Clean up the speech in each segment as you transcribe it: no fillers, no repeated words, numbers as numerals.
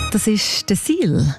Das ist der Ziel.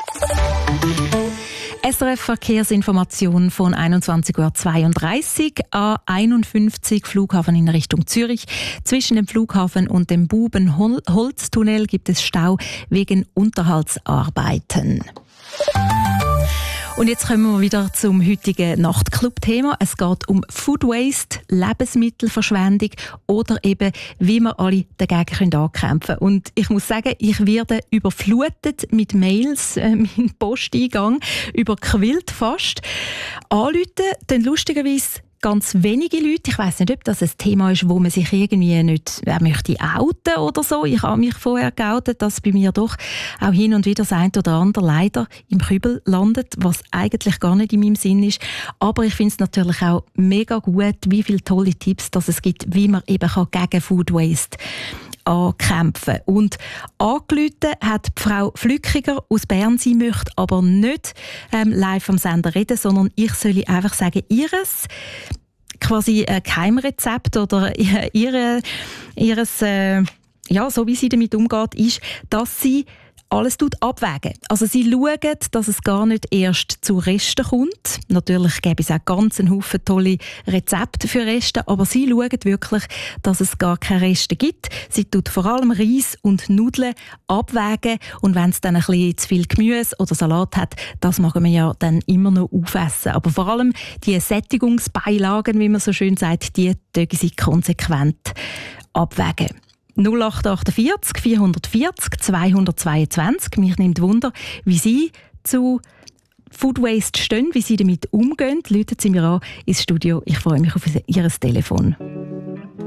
SRF Verkehrsinformation von 21:32 Uhr A51 Flughafen in Richtung Zürich. Zwischen dem Flughafen und dem Bubenholztunnel gibt es Stau wegen Unterhaltsarbeiten. Und jetzt kommen wir wieder zum heutigen Nachtclub-Thema. Es geht um Food Waste, Lebensmittelverschwendung oder eben, wie wir alle dagegen ankämpfen können. Und ich muss sagen, ich werde überflutet mit Mails, mein Posteingang überquillt fast. Anrufen, dann lustigerweise ganz wenige Leute. Ich weiss nicht, ob das ein Thema ist, wo man sich irgendwie nicht möchte outen oder so. Ich habe mich vorher geoutet, dass bei mir doch auch hin und wieder das eine oder andere leider im Kübel landet, was eigentlich gar nicht in meinem Sinn ist. Aber ich finde es natürlich auch mega gut, wie viele tolle Tipps dass es gibt, wie man eben gegen Food Waste ankämpfen. Und angerufen hat die Frau Flückiger aus Bern. Sie möchte aber nicht live am Sender reden, sondern ich soll einfach sagen, ihres quasi Geheimrezept oder ihres so wie sie damit umgeht, ist, dass sie alles abwägen. Also sie schauen, dass es gar nicht erst zu Resten kommt. Natürlich gäbe es auch ganz einen Haufen tolle Rezepte für Reste, aber sie schauen wirklich, dass es gar keine Reste gibt. Sie tut vor allem Reis und Nudeln abwägen und wenn es dann ein bisschen zu viel Gemüse oder Salat hat, das mag man ja dann immer noch aufessen. Aber vor allem die Sättigungsbeilagen, wie man so schön sagt, die tun sie konsequent abwägen. 0848 440 222. Mich nimmt Wunder, wie Sie zu Food Waste stehen, wie Sie damit umgehen. Rufen Sie mir an ins Studio. Ich freue mich auf Ihr Telefon.